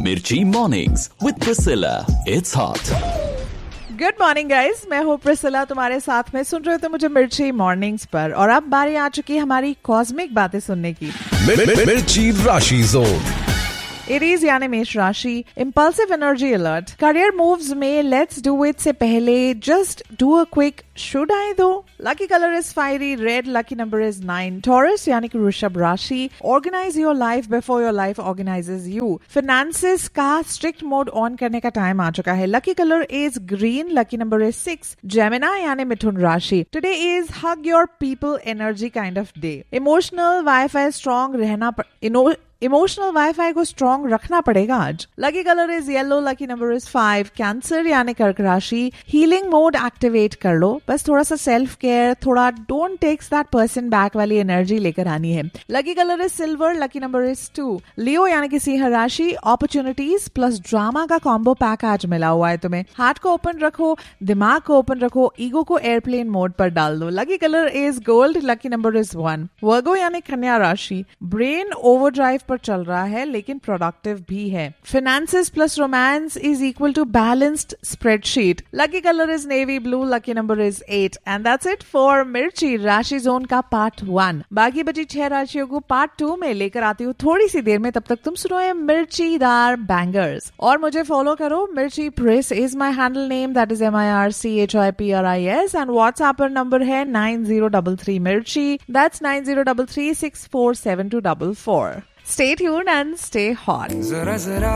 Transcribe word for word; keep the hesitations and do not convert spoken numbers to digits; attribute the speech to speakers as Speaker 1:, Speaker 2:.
Speaker 1: Mirchi Mornings with Priscilla. It's hot.
Speaker 2: Good morning guys, मैं हूँ Priscilla, तुम्हारे साथ में सुन रहे थे मुझे मिर्ची मॉर्निंग्स पर। और अब बारी आ चुकी है हमारी कॉस्मिक बातें सुनने की।
Speaker 3: मिर्ची राशि जोन।
Speaker 2: एरीज यानी मेष राशि, impulsive energy alert. Career moves में लेट्स डू इट से पहले just do a quick should I दो। Lucky colour is fiery red, lucky number is nine. Taurus यानी कि वृषभ राशि, organise your life before your life organises you. Finances का strict mode on करने का टाइम आ चुका है। Lucky colour is green, lucky number is six. Gemini यानी मिथुन राशि, today is hug your people energy kind of day. Emotional wifi strong रहना इन emotional wifi को strong रखना पड़ेगा आज। Lucky colour is yellow, lucky number is five. Cancer यानी कर्क राशि, हीलिंग मोड एक्टिवेट कर लो। बस थोड़ा सा सेल्फ केयर, थोड़ा don't takes that person back वाली एनर्जी लेकर आनी है। Lucky colour is silver, lucky number is to. लियो यानी कि सिंह राशि, अपॉर्चुनिटीज प्लस ड्रामा का कॉम्बो पैक आज मिला हुआ है तुम्हें। हार्ट को ओपन रखो, दिमाग को ओपन रखो, ईगो को एयरप्लेन मोड पर डाल दो। Lucky colour is gold, lucky number is one. वर्गो यानी कन्या राशि, ब्रेन ओवरड्राइव पर चल रहा है लेकिन प्रोडक्टिव भी है। Finances plus romance is equal to balanced spreadsheet. Lucky colour is navy blue, lucky number is eight. And that's it for मिर्ची राशि जोन का पार्ट वन। बाकी बची छह राशियों को पार्ट टू में लेकर आती हूँ थोड़ी सी देर में। तब तक तुम सुनो ये मिर्चीदार बैंगर्स और मुझे फॉलो करो। मिर्ची press is my handle name, that is M I R C H I P R I S. And WhatsApp पर नंबर है नाइन जीरो डबल थ्री मिर्ची, that's nine zero double three six four seven to double four. Stay tuned and stay hot.